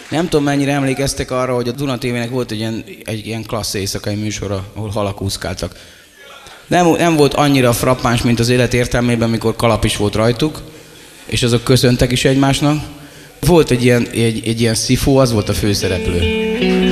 Nem tudom, mennyire emlékeztek arra, hogy a Duna TV-nek volt egy ilyen klassz éjszakai műsora, ahol halak úszkáltak. Nem volt annyira frappáns, mint az élet értelmében, amikor kalap is volt rajtuk, és azok köszöntek is egymásnak. Volt egy ilyen szifó, az volt a főszereplő.